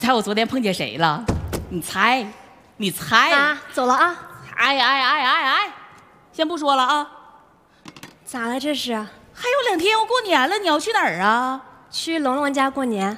猜我昨天碰见谁了？你猜，你猜。 妈，走了啊！ 哎，先不说了啊。 咋了这是？ 还有2天要过年了，你要去哪儿啊？ 去龙龙家过年。